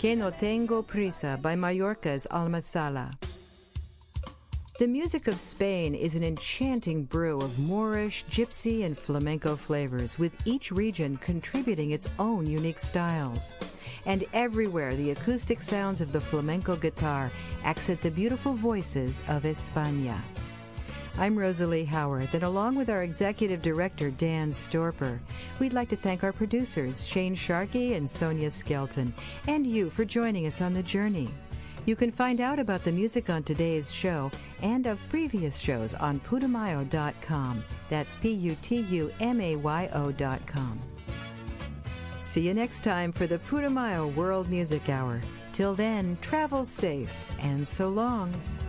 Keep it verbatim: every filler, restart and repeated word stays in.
Que no tengo prisa by Mallorca's Alma Sala. The music of Spain is an enchanting brew of Moorish, gypsy, and flamenco flavors, with each region contributing its own unique styles. And everywhere the acoustic sounds of the flamenco guitar accent the beautiful voices of España. I'm Rosalie Howard, and along with our executive director, Dan Storper, we'd like to thank our producers, Shane Sharkey and Sonia Skelton, and you for joining us on the journey. You can find out about the music on today's show and of previous shows on putumayo dot com. That's P U T U M A Y O dot com. See you next time for the Putumayo World Music Hour. Till then, travel safe, and so long.